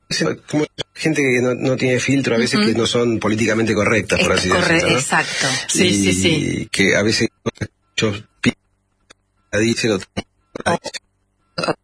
como gente que no tiene filtro, a veces que no son políticamente correctas, por así decirlo, ¿no? Exacto, sí. Que a veces yo dice